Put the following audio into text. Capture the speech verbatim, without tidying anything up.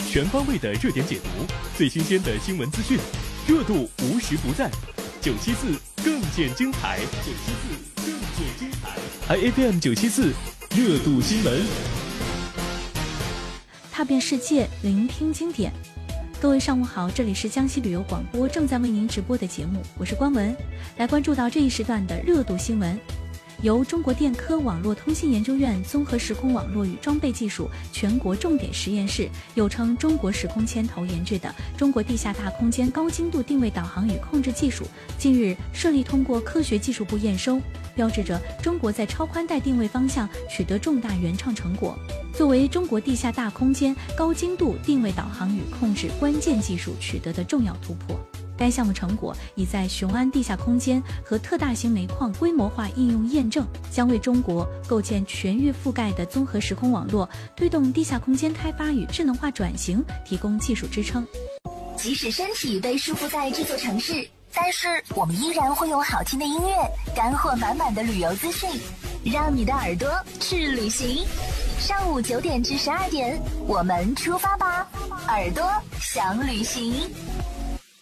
全方位的热点解读，最新鲜的新闻资讯，热度无时不在。九七四更见精彩，九七四更见精彩。I F M 九七四热度新闻， 踏遍世界，聆听经典。各位上午好，这里是江西旅游广播正在为您直播的节目，我是关文，来关注到这一时段的热度新闻。由中国电科网络通信研究院综合时空网络与装备技术全国重点实验室，又称中国时空牵头研制的中国地下大空间高精度定位导航与控制技术，近日顺利通过科学技术部验收，标志着中国在超宽带定位方向取得重大原创成果。作为中国地下大空间高精度定位导航与控制关键技术取得的重要突破，该项目成果已在雄安地下空间和特大型煤矿规模化应用验证，将为中国构建全域覆盖的综合时空网络，推动地下空间开发与智能化转型提供技术支撑。 即使身体被束缚在这座城市，但是我们依然会用好听的音乐，干货满满的旅游资讯，让你的耳朵去旅行。上午九点至十二点，我们出发吧，耳朵想旅行。